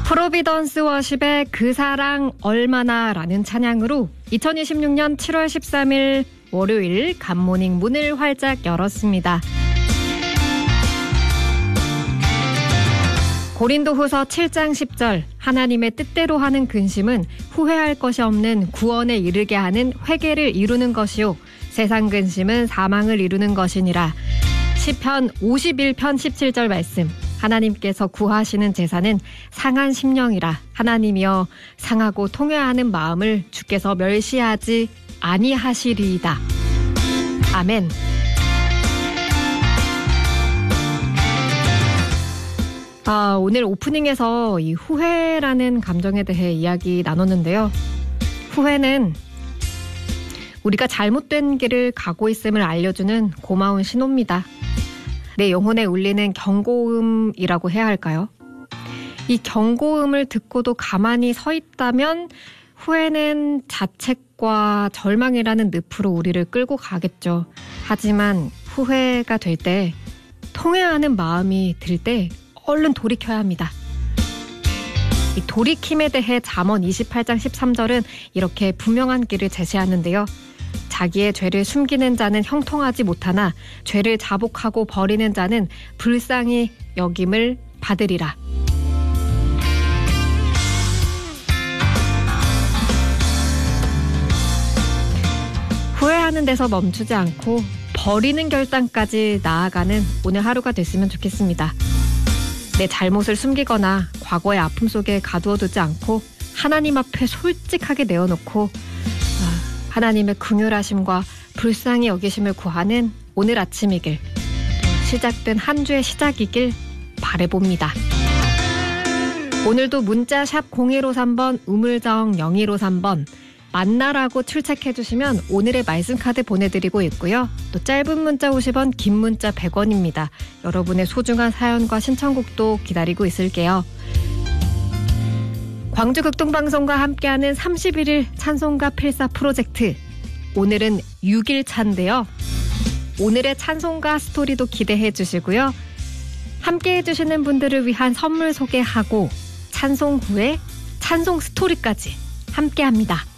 프로비던스 워십의 그 사랑 얼마나 라는 찬양으로 2026년 7월 13일 월요일 굿모닝 문을 활짝 열었습니다. 고린도후서 7장 10절 하나님의 뜻대로 하는 근심은 후회할 것이 없는 구원에 이르게 하는 회개를 이루는 것이요 세상 근심은 사망을 이루는 것이니라. 시편 51편 17절 말씀. 하나님께서 구하시는 제사는 상한 심령이라. 하나님이여 상하고 통회하는 마음을 주께서 멸시하지 아니하시리이다. 아멘. 오늘 오프닝에서 이 후회라는 감정에 대해 이야기 나눴는데요. 후회는 우리가 잘못된 길을 가고 있음을 알려주는 고마운 신호입니다. 내 영혼에 울리는 경고음이라고 해야 할까요? 이 경고음을 듣고도 가만히 서 있다면 후회는 자책과 절망이라는 늪으로 우리를 끌고 가겠죠. 하지만 후회가 될 때, 통회하는 마음이 들 때 얼른 돌이켜야 합니다. 이 돌이킴에 대해 잠언 28장 13절은 이렇게 분명한 길을 제시하는데요. 자기의 죄를 숨기는 자는 형통하지 못하나 죄를 자복하고 버리는 자는 불쌍히 여김을 받으리라. 후회하는 데서 멈추지 않고 버리는 결단까지 나아가는 오늘 하루가 됐으면 좋겠습니다. 내 잘못을 숨기거나 과거의 아픔 속에 가두어두지 않고 하나님 앞에 솔직하게 내어놓고 하나님의 긍휼하심과 불쌍히 여기심을 구하는 오늘 아침이길, 시작된 한 주의 시작이길 바라봅니다. 오늘도 문자 샵 0153번, 우물정 0153번 만나라고 출첵해 주시면 오늘의 말씀 카드 보내드리고 있고요. 또 짧은 문자 50원, 긴 문자 100원입니다. 여러분의 소중한 사연과 신청곡도 기다리고 있을게요. 광주극동방송과 함께하는 31일 찬송가 필사 프로젝트. 오늘은 6일차인데요. 오늘의 찬송가 스토리도 기대해 주시고요. 함께해 주시는 분들을 위한 선물 소개하고 찬송 후에 찬송 스토리까지 함께합니다.